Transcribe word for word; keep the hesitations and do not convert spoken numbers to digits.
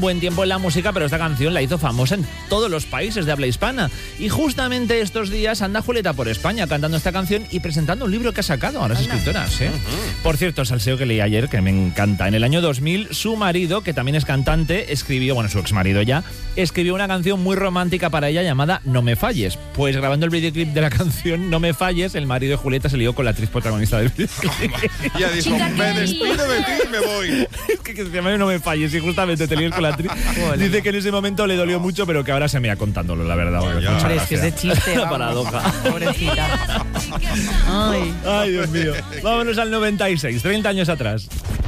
Buen tiempo en la música, pero esta canción la hizo famosa en todos los países de habla hispana. Y justamente estos días anda Julieta por España cantando esta canción y presentando un libro que ha sacado. Ahora es escritora, ¿sí? Uh-huh. Por cierto, salseo que leí ayer, que me encanta. En el año dos mil, su marido, que también es cantante, escribió, bueno, su exmarido ya, escribió una canción muy romántica para ella llamada No me falles. Pues grabando el videoclip de la canción No me falles, el marido de Julieta se lió con la actriz protagonista del videoclip. Ya dijo, me despido de ti y me voy. Es que, que se llama No me falles y justamente te lías con la actriz. Dice que en ese momento le dolió mucho, pero que ahora se me ha contándolo, la verdad. Hombre, es que es de chiste. La paradoja. Pobrecita. Ay. Ay, Dios mío. Vámonos al noventa y seis, treinta años atrás.